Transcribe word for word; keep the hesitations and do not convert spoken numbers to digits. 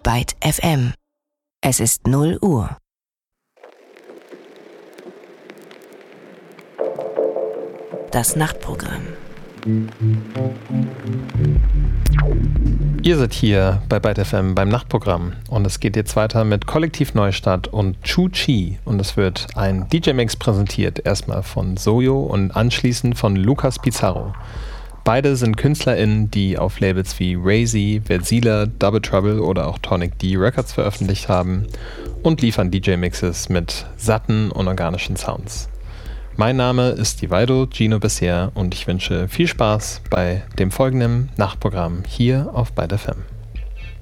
Byte F M. Es ist null Uhr. Das Nachtprogramm. Ihr seid hier bei Byte F M beim Nachtprogramm und es geht jetzt weiter mit Kollektiv Neustadt und Chu Chi und es wird ein D J-Mix präsentiert, erstmal von Soyo und anschließend von Lucas Pizarro. Beide sind KünstlerInnen, die auf Labels wie Razy, Versila, Double Trouble oder auch Tonic D Records veröffentlicht haben und liefern D J-Mixes mit satten und organischen Sounds. Mein Name ist Divido Gino Bessier und ich wünsche viel Spaß bei dem folgenden Nachtprogramm hier auf Byte F M.